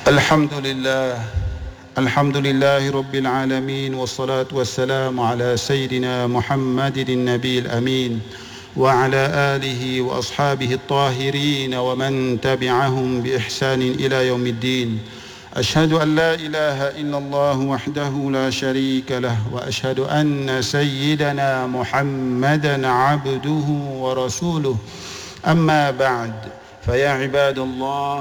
الحمد لله الحمد لله رب العالمين والصلاة والسلام على سيدنا محمد النبي الأمين وعلى آله وأصحابه الطاهرين ومن تبعهم بإحسان إلى يوم الدين. أشهد أن لا إله إلا الله وحده لا شريك له وأشهد أن سيدنا محمدا عبده ورسوله. أما بعد فيا عباد الله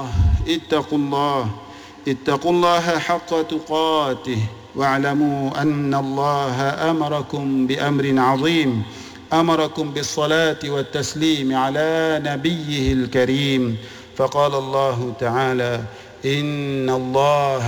اتقوا الله حق تقاته واعلموا أن الله أمركم بأمر عظيم، أمركم بالصلاة والتسليم على نبيه الكريم، فقال الله تعالى: إن الله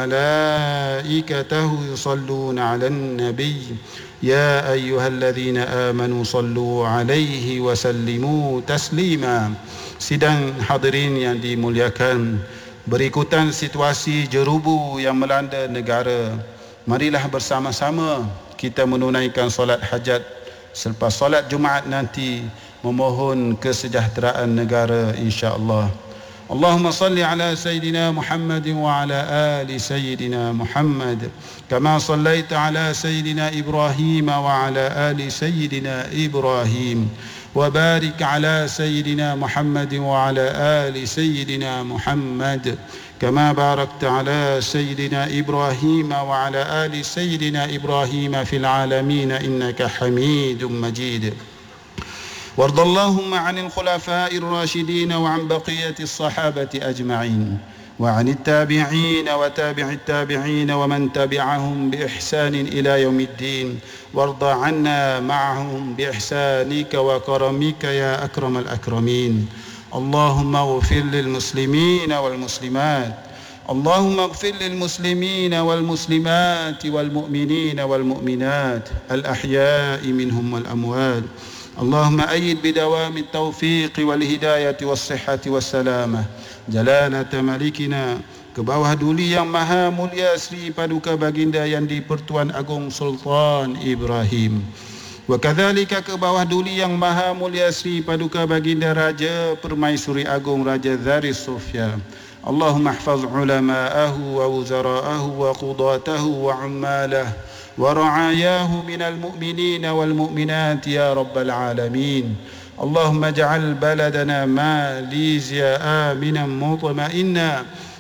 وملائكته يصلون على النبي يا أيها الذين آمنوا صلوا عليه وسلموا تسليما. Sidang hadirin yang dimuliakan, berikutan situasi jerubu yang melanda negara, marilah bersama-sama kita menunaikan solat hajat. Selepas solat Jumaat nanti memohon kesejahteraan negara insya-Allah. Allahumma salli ala Sayyidina Muhammad wa ala ali Sayyidina Muhammad kama sallaita ala Sayyidina Ibrahim wa ala ali Sayyidina Ibrahim وبارك على سيدنا محمد وعلى آل سيدنا محمد كما باركت على سيدنا إبراهيم وعلى آل سيدنا إبراهيم في العالمين إنك حميد مجيد. وارض اللهم عن الخلفاء الراشدين وعن بقية الصحابة أجمعين وعن التابعين وتابع التابعين ومن تبعهم بإحسان إلى يوم الدين، وارض عنا معهم بإحسانك وكرمك يا أكرم الأكرمين. اللهم اغفر للمسلمين والمسلمات، اللهم اغفر للمسلمين والمسلمات والمؤمنين والمؤمنات الأحياء منهم والأموات. اللهم أيد بدوام التوفيق والهداية والصحة والسلامة جلالة ملكنا, ke bawah duli yang maha mulia Sri Paduka Baginda Yang di-Pertuan Agong Sultan Ibrahim, wa kadzalika ke bawah duli yang maha mulia Sri Paduka Baginda Raja Permaisuri Agong Raja Zaris Sofia. Allahumma ihfaz ulama'ahu wa wuzara'ahu wa qudatahu wa ummalahu wa ra'ayahu minal mu'minina wal mu'minat ya rabbal alamin. اللهم اجعل بلدنا ماليزيا آمنا مطمئنا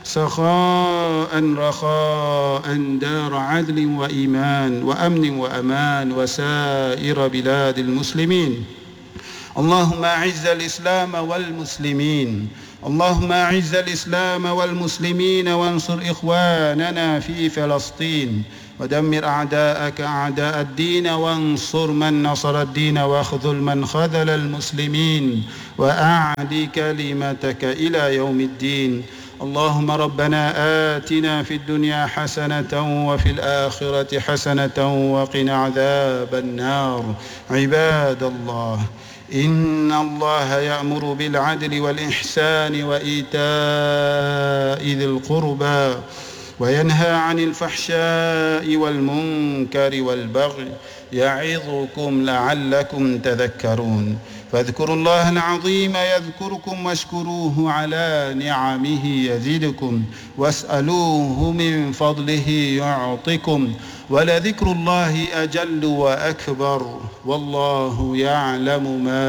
سخاء رخاء دار عدل وإيمان وأمن وأمان وسائر بلاد المسلمين. اللهم أعز الإسلام والمسلمين، اللهم أعز الإسلام والمسلمين وانصر إخواننا في فلسطين ودمر أعداءك أعداء الدين وانصر من نصر الدين واخذل من خذل المسلمين وأعل كلمتك إلى يوم الدين. اللهم ربنا آتنا في الدنيا حسنة وفي الآخرة حسنة وقنا عذاب النار. عباد الله، إن الله يأمر بالعدل والإحسان وإيتاء ذي القربى وينهى عن الفحشاء والمنكر والبغي يعظكم لعلكم تذكرون. فاذكروا الله العظيم يذكركم واشكروه على نعمه يزدكم واسألوه من فضله يعطكم ولذكر الله أجل وأكبر والله يعلم ما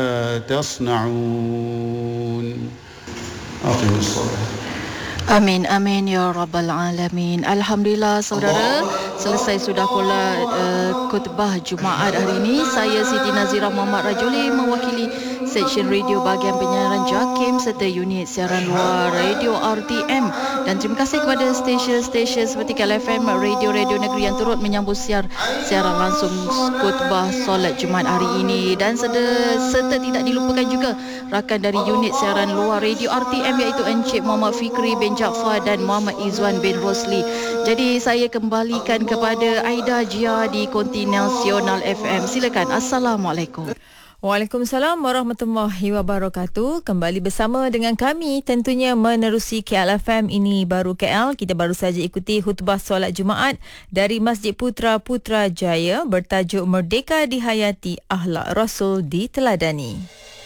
تصنعون. أقم الصلاة. Amin, amin ya Rabbal Alamin. Alhamdulillah saudara, selesai sudah pula khutbah Jumaat hari ini. Saya Siti Nazira Muhammad Rajuli mewakili Seksyen Radio Bahagian Penyiaran JAKIM serta unit siaran luar Radio RTM. Dan terima kasih kepada stesen-stesen seperti KLFM, Radio-Radio Negeri yang turut menyambut siaran langsung khutbah solat Jumaat hari ini. Dan serta tidak dilupakan juga rakan dari unit siaran luar Radio RTM iaitu Encik Muhammad Fikri bin Jaafar dan Muhammad Izwan bin Rosli. Jadi saya kembalikan kepada Aida Jia di Konti Nasional FM. Silakan. Assalamualaikum. Waalaikumsalam warahmatullahi wabarakatuh. Kembali bersama dengan kami tentunya menerusi KLFM ini baru KL. Kita baru saja ikuti khutbah solat Jumaat dari Masjid Putra Putrajaya bertajuk Merdeka Dihayati, Akhlak Rasul Diteladani.